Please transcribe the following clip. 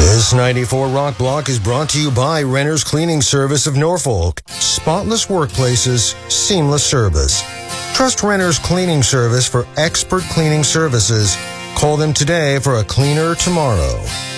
This 94 Rock Block is brought to you by Renner's Cleaning Service of Norfolk. Spotless workplaces, seamless service. Trust Renner's Cleaning Service for expert cleaning services. Call them today for a cleaner tomorrow.